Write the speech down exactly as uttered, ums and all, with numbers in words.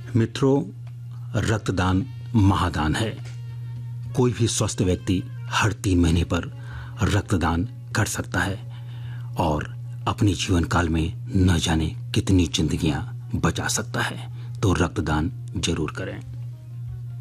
मित्रों, रक्तदान महादान है। कोई भी स्वस्थ व्यक्ति हर तीन महीने पर रक्तदान कर सकता है और अपने जीवन काल में न जाने कितनी जिंदगियां बचा सकता है। तो रक्तदान जरूर करें।